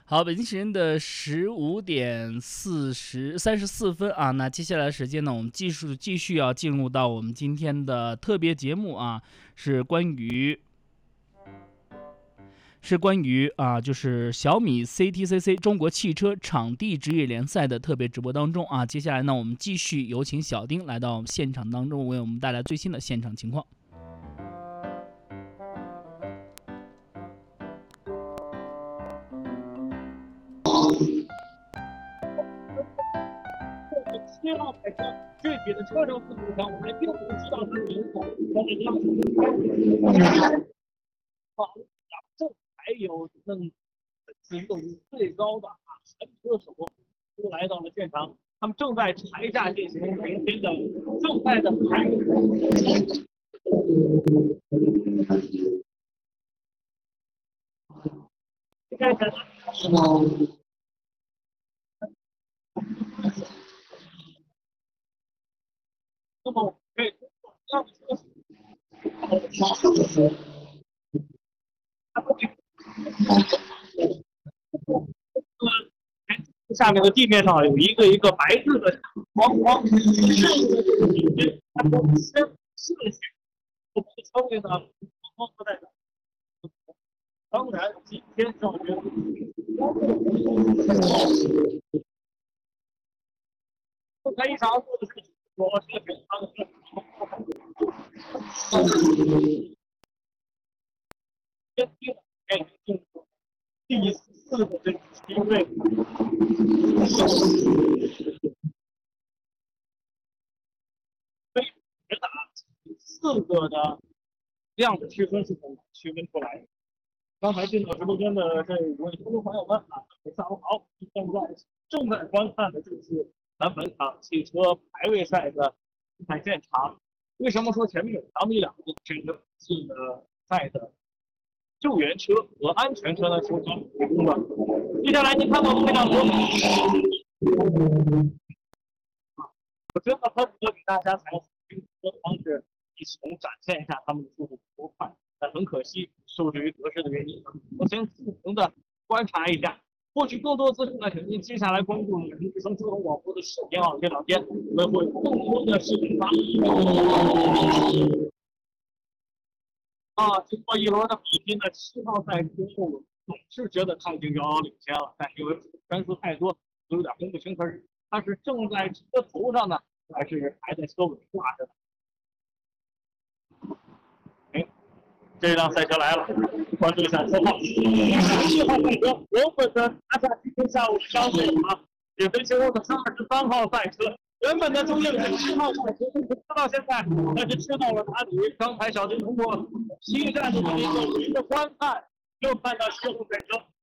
好，北京时间的15:34啊，那接下来的时间呢，我们继续要进入到我们今天的特别节目啊，是关于就是小米 CTCC 中国汽车场地职业联赛的特别直播当中啊。接下来呢，我们继续有请小丁来到现场当中，为我们带来最新的现场情况。 7号赛车具体的车手组成，我们并不知道他的名字。杨正还有几个最高的神车手都来到了现场，他们正在台下进行明天的正赛的排位。开始。那么可以下面的地面上有一个白色的框，它是我们称为的光代表。当然，今天上学不可以少做的事情，我是全场的第4个这个机会，所以觉得4个的量的区分是很难区分出来的。刚才进到直播间的这位听众朋友们下午好，现在正在观看的就是咱本场汽车排位赛的比赛现场。为什么说前面有咱们2个这个赛的救援车和安全车的出装提供了？接下来您看到的这辆车，我真的恨不得给大家采用的方式一同展现一下他们的速度多快，但很可惜，受制于格式的原因，我先自行的观察一下。获取更多资讯呢，请您接下来关注人之声交通广播的视频网这2天，我们会更多的视频发经过一轮的比拼的7号赛之后，总是觉得他已经遥遥领先了，但是因为人数太多，有点分不清他是正在车头上呢，还是还在车尾挂着呢？这辆赛车来了，关注一下车号。7号赛车原本的拿下今天下午的商会场也分其中的23号赛车。原本的中间是7号赛车，吃到现在，但是吃到了哪里？刚才小丁通过P站的一个观看，又看到7号赛车